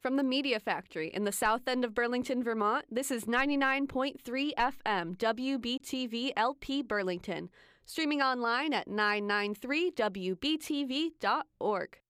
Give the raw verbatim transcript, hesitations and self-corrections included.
From the Media Factory in the south end of Burlington, Vermont, this is ninety-nine point three F M W B T V L P Burlington, streaming online at nine ninety-three W B T V dot org.